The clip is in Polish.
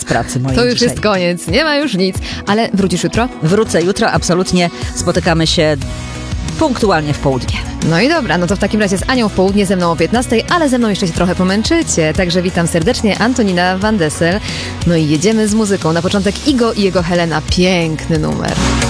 pracy mojej To już dzisiaj. jest koniec, nie ma już nic. Ale wrócisz jutro? Wrócę jutro, absolutnie. Spotykamy się punktualnie w południe. No i dobra, no to w takim razie z Anią w południe, ze mną o 15, ale ze mną jeszcze się trochę pomęczycie. Także witam serdecznie, Antonina Van Dessel. No i jedziemy z muzyką. Na początek Igo i jego Helena. Piękny numer.